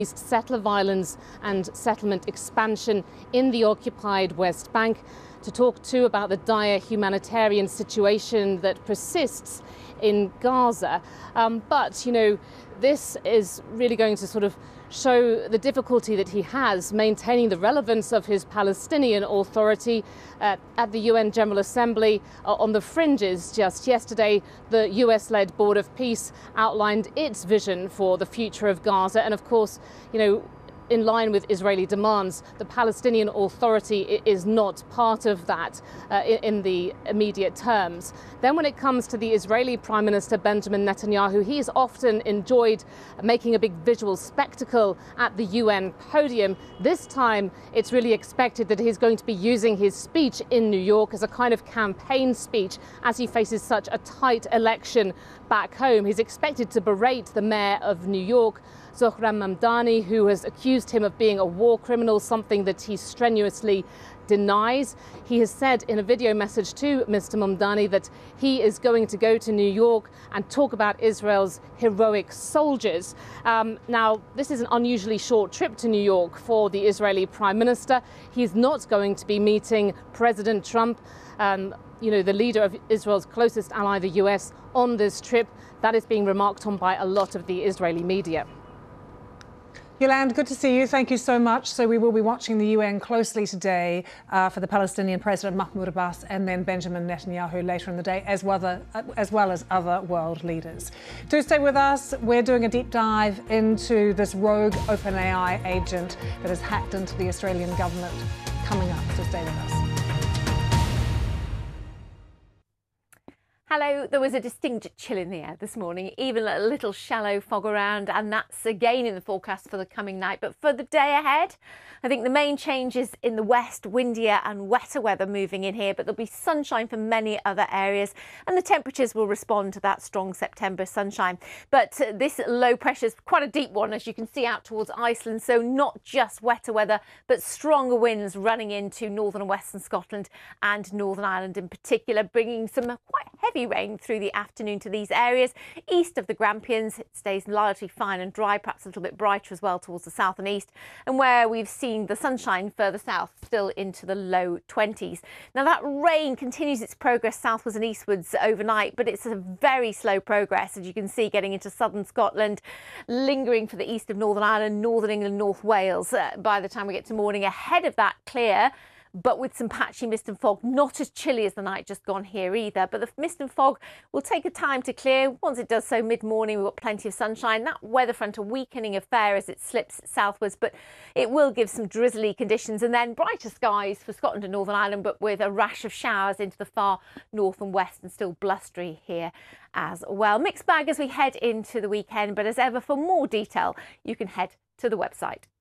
settler violence and settlement expansion in the occupied West Bank, to talk too about the dire humanitarian situation that persists in Gaza. But, you know, this is really going to sort of show the difficulty that he has maintaining the relevance of his Palestinian Authority at the UN General Assembly on the fringes. Just yesterday, the US-led Board of Peace outlined its vision for the future of Gaza. And of course, you know, in line with Israeli demands, the Palestinian Authority is not part of that in the immediate terms. Then when it comes to the Israeli Prime Minister Benjamin Netanyahu, he's often enjoyed making a big visual spectacle at the UN podium. This time, it's really expected that he's going to be using his speech in New York as a kind of campaign speech as he faces such a tight election back home. He's expected to berate the mayor of New York, Zohran Mamdani, who has accused him of being a war criminal, something that he strenuously denies. He has said in a video message to Mr. Mamdani that he is going to go to New York and talk about Israel's heroic soldiers. Now, this is an unusually short trip to New York for the Israeli Prime Minister. He's not going to be meeting President Trump, you know, the leader of Israel's closest ally, the US, on this trip. That is being remarked on by a lot of the Israeli media. Yolande, good to see you. Thank you so much. So we will be watching the UN closely today for the Palestinian President Mahmoud Abbas and then Benjamin Netanyahu later in the day, as well as other world leaders. Do stay with us. We're doing a deep dive into this rogue OpenAI agent that has hacked into the Australian government coming up. So stay with us. Hello, there was a distinct chill in the air this morning, even a little shallow fog around, and that's again in the forecast for the coming night. But for the day ahead, I think the main change is in the west, windier and wetter weather moving in here, but there'll be sunshine for many other areas, and the temperatures will respond to that strong September sunshine. But this low pressure is quite a deep one, as you can see, out towards Iceland, so not just wetter weather, but stronger winds running into northern and western Scotland and Northern Ireland in particular, bringing some quite heavy rain through the afternoon to these areas. East of the Grampians, it stays largely fine and dry, perhaps a little bit brighter as well towards the south and east, and where we've seen the sunshine further south, still into the low 20s. Now that rain continues its progress southwards and eastwards overnight, but it's a very slow progress, as you can see, getting into southern Scotland, lingering for the east of Northern Ireland, Northern England, North Wales. By the time we get to morning, ahead of that, clear, but with some patchy mist and fog. Not as chilly as the night just gone here either, but the mist and fog will take a time to clear. Once it does so mid-morning, we've got plenty of sunshine. That weather front a weakening affair as it slips southwards, but it will give some drizzly conditions, and then brighter skies for Scotland and Northern Ireland, but with a rash of showers into the far north and west, and still blustery here as well. Mixed bag as we head into the weekend, but as ever, for more detail, you can head to the website.